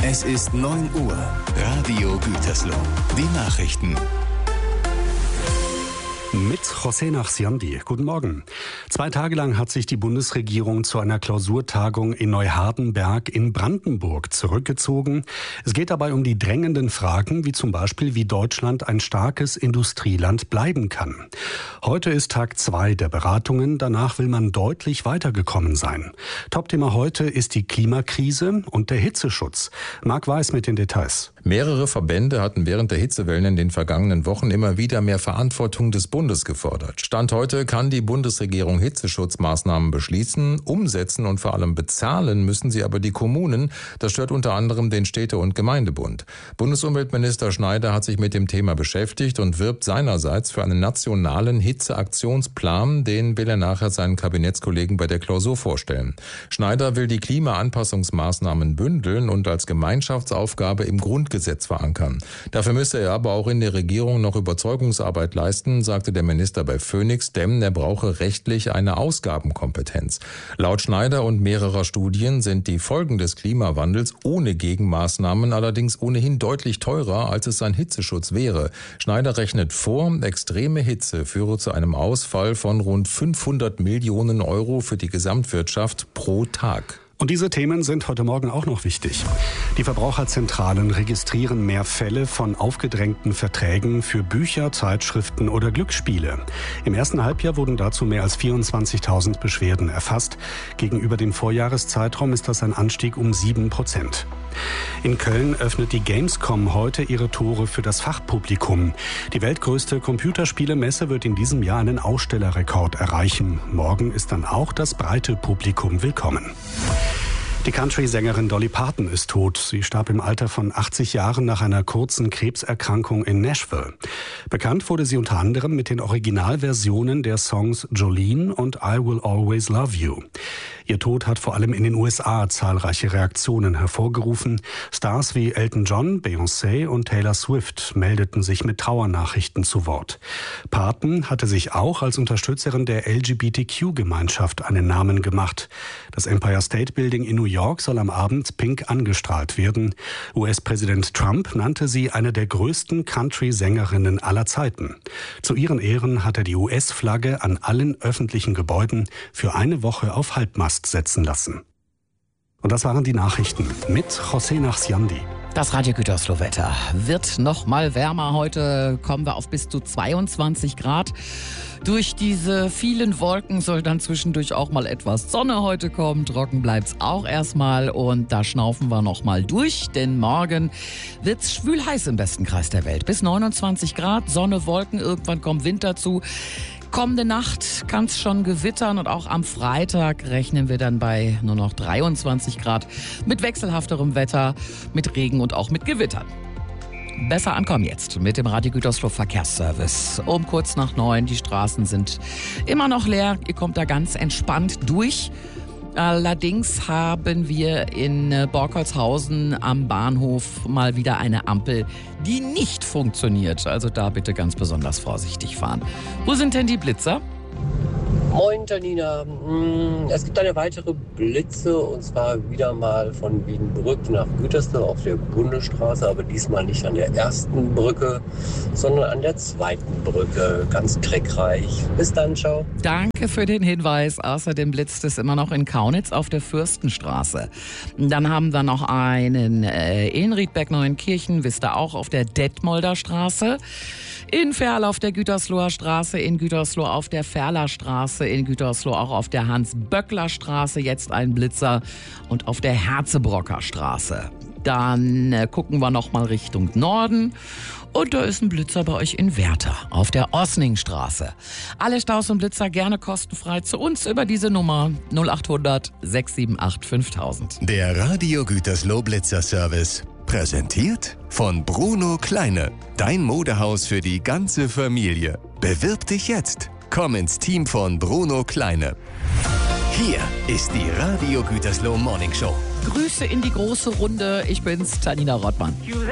Es ist 9 Uhr. Radio Gütersloh. Die Nachrichten. Mit José Nachsiandi. Guten Morgen. 2 Tage lang hat sich die Bundesregierung zu einer Klausurtagung in Neuhardenberg in Brandenburg zurückgezogen. Es geht dabei um die drängenden Fragen, wie zum Beispiel, wie Deutschland ein starkes Industrieland bleiben kann. Heute ist Tag 2 der Beratungen. Danach will man deutlich weitergekommen sein. Topthema heute ist die Klimakrise und der Hitzeschutz. Marc Weiß mit den Details. Mehrere Verbände hatten während der Hitzewellen in den vergangenen Wochen immer wieder mehr Verantwortung des Bundes gefordert. Stand heute kann die Bundesregierung Hitzeschutzmaßnahmen beschließen, umsetzen und vor allem bezahlen müssen sie aber die Kommunen. Das stört unter anderem den Städte- und Gemeindebund. Bundesumweltminister Schneider hat sich mit dem Thema beschäftigt und wirbt seinerseits für einen nationalen Hitzeaktionsplan. Den will er nachher seinen Kabinettskollegen bei der Klausur vorstellen. Schneider will die Klimaanpassungsmaßnahmen bündeln und als Gemeinschaftsaufgabe im Grundgesetz verankern. Dafür müsse er aber auch in der Regierung noch Überzeugungsarbeit leisten, sagte der Minister bei Phoenix, denn er brauche rechtlich eine Ausgabenkompetenz. Laut Schneider und mehrerer Studien sind die Folgen des Klimawandels ohne Gegenmaßnahmen allerdings ohnehin deutlich teurer, als es ein Hitzeschutz wäre. Schneider rechnet vor, extreme Hitze führe zu einem Ausfall von rund 500 Millionen Euro für die Gesamtwirtschaft pro Tag. Und diese Themen sind heute Morgen auch noch wichtig. Die Verbraucherzentralen registrieren mehr Fälle von aufgedrängten Verträgen für Bücher, Zeitschriften oder Glücksspiele. Im ersten Halbjahr wurden dazu mehr als 24.000 Beschwerden erfasst. Gegenüber dem Vorjahreszeitraum ist das ein Anstieg um 7%. In Köln öffnet die Gamescom heute ihre Tore für das Fachpublikum. Die weltgrößte Computerspielemesse wird in diesem Jahr einen Ausstellerrekord erreichen. Morgen ist dann auch das breite Publikum willkommen. Die Country-Sängerin Dolly Parton ist tot. Sie starb im Alter von 80 Jahren nach einer kurzen Krebserkrankung in Nashville. Bekannt wurde sie unter anderem mit den Originalversionen der Songs Jolene und I Will Always Love You. Ihr Tod hat vor allem in den USA zahlreiche Reaktionen hervorgerufen. Stars wie Elton John, Beyoncé und Taylor Swift meldeten sich mit Trauernachrichten zu Wort. Parton hatte sich auch als Unterstützerin der LGBTQ-Gemeinschaft einen Namen gemacht. Das Empire State Building in New York soll am Abend pink angestrahlt werden. US-Präsident Trump nannte sie eine der größten Country-Sängerinnen aller Zeiten. Zu ihren Ehren hat er die US-Flagge an allen öffentlichen Gebäuden für eine Woche auf Halbmast setzen lassen. Und das waren die Nachrichten mit José Nachsiandi. Das Radio Gütersloh-Wetter wird noch mal wärmer. Heute kommen wir auf bis zu 22 Grad. Durch diese vielen Wolken soll dann zwischendurch auch mal etwas Sonne heute kommen. Trocken bleibt's auch erstmal und da schnaufen wir noch mal durch, denn morgen wird's schwül heiß im besten Kreis der Welt. Bis 29 Grad, Sonne, Wolken, irgendwann kommt Wind dazu. Kommende Nacht kann es schon gewittern und auch am Freitag rechnen wir dann bei nur noch 23 Grad mit wechselhafterem Wetter, mit Regen und auch mit Gewittern. Besser ankommen jetzt mit dem Radio Gütersloh Verkehrsservice. Um kurz nach 9, die Straßen sind immer noch leer, ihr kommt da ganz entspannt durch. Allerdings haben wir in Borkholzhausen am Bahnhof mal wieder eine Ampel, die nicht funktioniert. Also da bitte ganz besonders vorsichtig fahren. Wo sind denn die Blitzer? Moin Janina, es gibt eine weitere Blitze und zwar wieder mal von Wiedenbrück nach Gütersloh auf der Bundesstraße, aber diesmal nicht an der ersten Brücke, sondern an der zweiten Brücke. Ganz trickreich. Bis dann, ciao. Danke für den Hinweis. Außerdem blitzt es immer noch in Kaunitz auf der Fürstenstraße. Dann haben wir noch einen in Riedberg-Neuenkirchen, wisst ihr auch, auf der Detmolder Straße. In Ferl auf der Gütersloher Straße, in Gütersloh auf der Ferler Straße, in Gütersloh auch auf der Hans-Böckler-Straße, jetzt ein Blitzer und auf der Herzebrocker Straße. Dann gucken wir noch mal Richtung Norden und da ist ein Blitzer bei euch in Werther auf der Osningstraße. Alle Staus und Blitzer gerne kostenfrei zu uns über diese Nummer 0800 678 5000. Der Radio Gütersloh Blitzer Service. Präsentiert von Bruno Kleine. Dein Modehaus für die ganze Familie. Bewirb dich jetzt. Komm ins Team von Bruno Kleine. Hier ist die Radio Gütersloh Morning Show. Grüße in die große Runde. Ich bin's, Janina Rottmann.